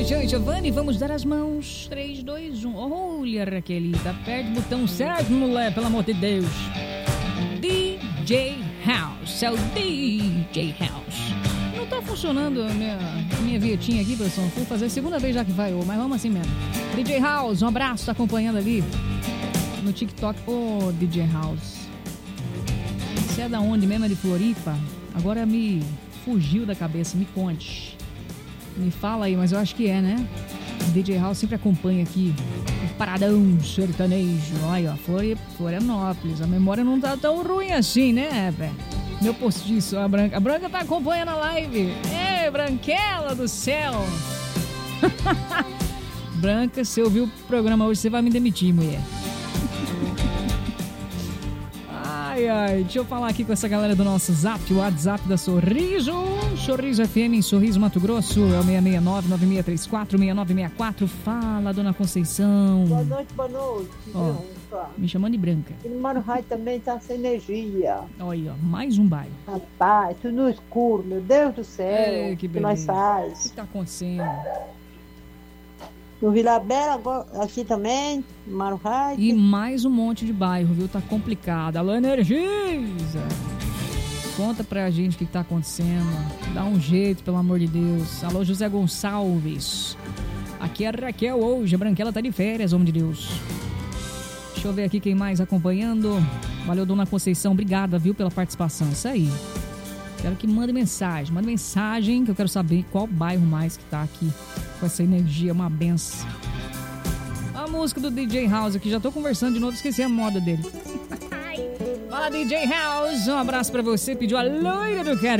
Giovanni, vamos dar as mãos. 3, 2, 1. Olha, Raquelita, aperta o botão certo, mulher, pelo amor de Deus. DJ House, é o DJ House. Não tá funcionando a minha vietinha aqui, pessoal. Vou fazer a segunda vez já que vai, mas vamos assim mesmo. DJ House, um abraço, tá acompanhando ali no TikTok. Ô, DJ House. Você é da onde mesmo? É de Floripa? Agora me fugiu da cabeça, me conte. Me fala aí, mas eu acho que é, né? O DJ House sempre acompanha aqui o Paradão Sertanejo. Olha, Florianópolis. A memória não tá tão ruim assim, né, velho? Meu postiço, a Branca. A Branca tá acompanhando a live. É, Branquela do céu. Branca, se eu ouvir o programa hoje, você vai me demitir, mulher. Ai, deixa eu falar aqui com essa galera do nosso Zap, o WhatsApp da Sorriso. Sorriso FM em Sorriso, Mato Grosso. É o 669-9634-6964. Fala, dona Conceição. Boa noite, boa noite. Ó, me chamando de Branca. E no Mano Raio também tá sem energia. Olha, ó, mais um bairro. Rapaz, tudo no escuro, meu Deus do céu. Que o que nós faz? O que tá acontecendo? No Vila Bela, aqui também, no Mano Raio. E mais um monte de bairro, viu? Tá complicado. Alô, Energisa! Conta pra gente o que tá acontecendo. Dá um jeito, pelo amor de Deus. Alô, José Gonçalves. Aqui é a Raquel hoje. A Branquela tá de férias, homem de Deus. Deixa eu ver aqui quem mais acompanhando. Valeu, dona Conceição. Obrigada, viu, pela participação. Isso aí. Quero que mande mensagem. Mande mensagem que eu quero saber qual bairro mais que tá aqui com essa energia, uma benção. A música do DJ House aqui. Já tô conversando de novo, esqueci a moda dele. Fala, DJ House. Um abraço pra você. Pediu a loira do cara.